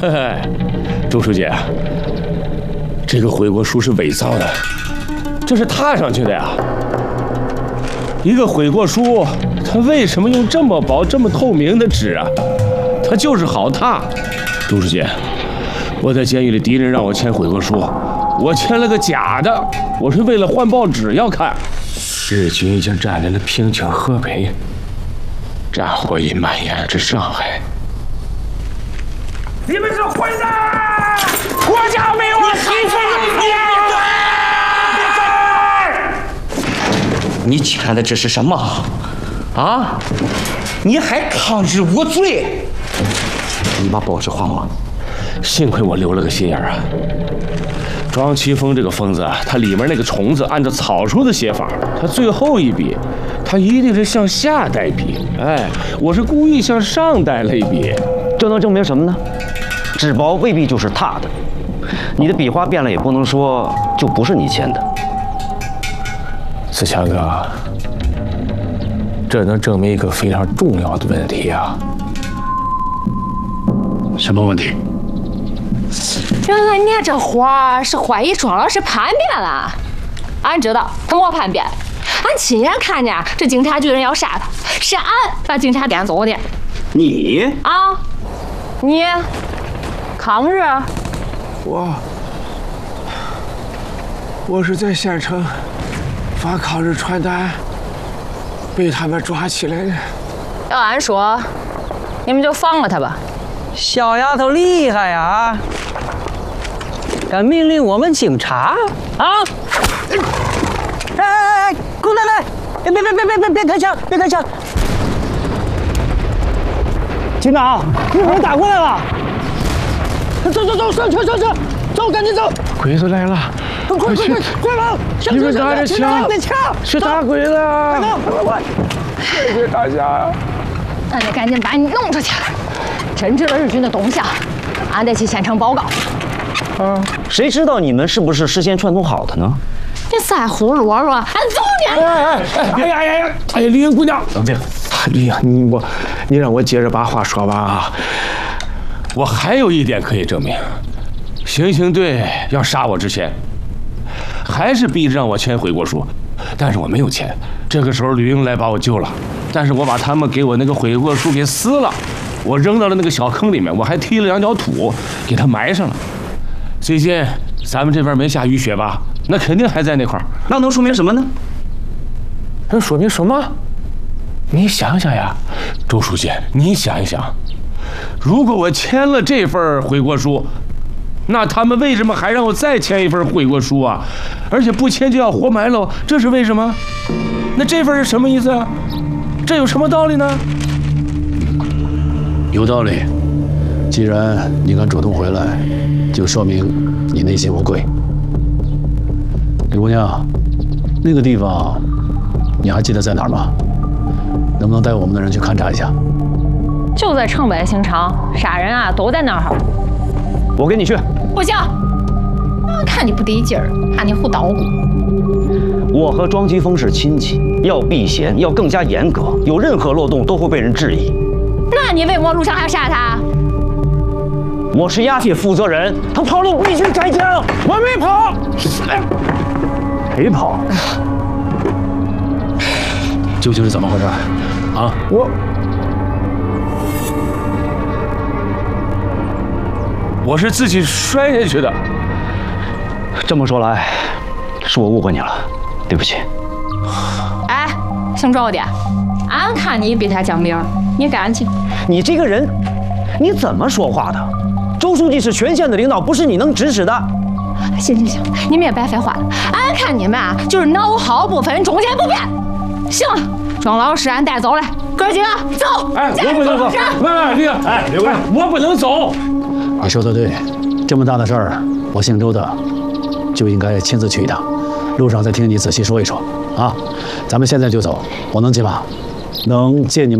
嘿嘿，周书记，这个悔过书是伪造的，这是踏上去的呀。一个悔过书，它为什么用这么薄、这么透明的纸啊？它就是好踏。周书记，我在监狱里，敌人让我签悔过书，我签了个假的，我是为了换报纸要看。日军已经占领了平津、河北，战火已蔓延至上海。你们是混蛋！国家没有提出你签的这是什么？啊？你还抗日无罪？你把报纸还我！ 幸亏我留了个心眼啊！庄奇峰这个疯子啊，他里面那个虫子按照草书的写法，他最后一笔，他一定是向下带笔。哎，我是故意向上带了一笔。 这能证明什么呢？纸薄未必就是踏的，你的笔画变了也不能说就不是你签的。 子强哥，这能证明一个非常重要的问题啊！ 什么问题？ 原来你这活儿是怀疑庄老师叛变了。俺知道他没叛变，俺亲眼看见这警察局人要杀他，是俺把警察赶走的。 你啊？你抗日？ 我是在县城发抗日传单，被他们抓起来的。 要俺说，你们就放了他吧。 小丫头厉害呀！敢命令我们警察啊！哎，快来！别开枪！别开枪！警长，一会儿打过来了。走，上车，走，赶紧走！ 鬼子来了！ 快跑！ 你们拿着枪，是打鬼子！ 快！ 谢谢大家！ 俺得赶紧把你弄出去。真知道日军的动向，俺得去县城报告。 谁知道你们是不是事先串通好的呢？ 你再胡说，俺走你！ 哎，丽英姑娘，别，丽英，你让我接着把话说完啊！ 我还有一点可以证明，刑警队要杀我之前，还是逼着让我签悔过书，但是我没有签。这个时候吕英来把我救了，但是我把他们给我那个悔过书给撕了，我扔到了那个小坑里面，我还踢了2脚土，给它埋上了。最近咱们这边没下雨雪吧？那肯定还在那块儿。 那能说明什么呢？ 那说明什么？你想想呀，周书记，你想一想，如果我签了这份悔过书，那他们为什么还让我再签一份悔过书啊？而且不签就要活埋了，这是为什么？那这份是什么意思啊？这有什么道理呢？ 有道理。既然你敢主动回来，就说明你内心无愧。李姑娘，那个地方你还记得在哪儿吗？能不能带我们的人去勘察一下？ 就在城北刑场，杀人啊都在那儿。 我跟你去。 不行，俺看你不得劲儿，怕你胡捣鼓。 我和庄吉峰是亲戚，要避嫌，要更加严格，有任何漏洞都会被人质疑。 那你为什么路上还要杀他？ 我是押解负责人，他跑了我必须开枪。 我没跑， 谁跑？究竟是怎么回事？啊？ 我是自己摔下去的。 这么说来，是我误会你了，对不起。 哎，姓周的，俺看你比他讲理，你干去。 你这个人，你怎么说话的？周书记是全县的领导，不是你能指使的。 行，你们也别废话了。俺看你们啊，就是脑好不分，中间不变。行了，庄老师俺带走了，哥几个走。 哎，我不能走。丽英，哎，刘贵，我不能走。 你说的对，这么大的事儿，我姓周的就应该亲自去一趟，路上再听你仔细说一说啊。咱们现在就走，我能接吗？能借你们。